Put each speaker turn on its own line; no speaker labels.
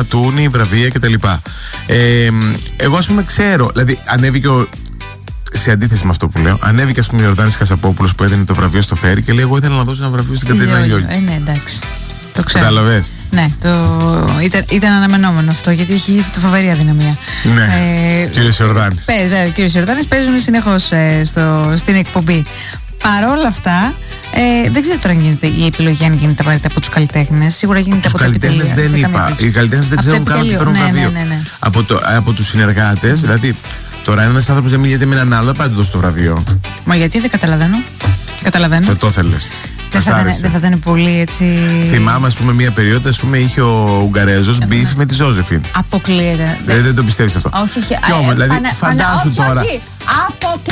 ματούνι, βραβεία κτλ. Εγώ ας πούμε ξέρω, δηλαδή ανέβηκε σε αντίθεση με αυτό που λέω, ανέβηκε ας πούμε ο Ιορδάνης Χασαπόπουλος που έδινε το βραβείο στο Φέρι και λέει: εγώ ήθελα να δώσω ένα βραβείο στην Κατερίνα Λιόλιο.
Ναι, εντάξει. Το ξέρω.
Κατάλαβες.
Ναι, ήταν αναμενόμενο αυτό γιατί έχει φοβερή αδυναμία.
Ναι, κύριος Ιορδάνης.
Βέβαια, ο κύριος Ιορδάνης παίζουν συνεχώς στην εκπομπή. Παρόλα αυτά, δεν ξέρω τώρα γίνεται η επιλογή αν γίνεται απαραίτητα από τους καλλιτέχνες. Σίγουρα γίνεται από τους
καλλιτέχνες. Δεν είπα. Οι καλλιτέχνες δεν ξέρουν καν ότι παίρνουν βραβείο.
Ναι.
Από τους συνεργάτες, δηλαδή. Τώρα ένας άνθρωπος δεν μιλιέται με έναν άλλο, δεν πάει να δώσει το βραβείο.
Μα γιατί δεν καταλαβαίνω.
Δεν το θέλεις.
Δεν θα ήταν πολύ έτσι.
Θυμάμαι, ας πούμε, μία περίοδο είχε ο Ουγγαρέζος μπιφ με τη Ζώζεφιν.
Αποκλείεται.
Δεν το πιστεύεις αυτό.
Όχι.
Δηλαδή, φαντάσου τώρα.
Αποκλείεται.